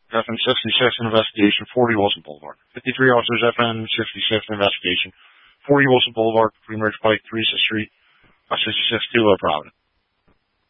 FN 66 investigation, 40 Wilson Boulevard. 53 officers, FN 66 investigation, 40 Wilson Boulevard, Pre-Merge Pike, 36th Street, 66 Tula, Providence.